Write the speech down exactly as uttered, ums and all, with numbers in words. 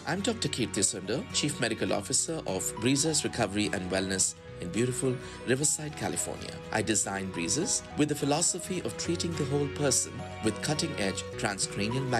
I'm Doctor Kirti Sundar, Chief Medical Officer of Breezes Recovery and Wellness in beautiful Riverside, California. I designed Breezes with the philosophy of treating the whole person with cutting-edge transcranial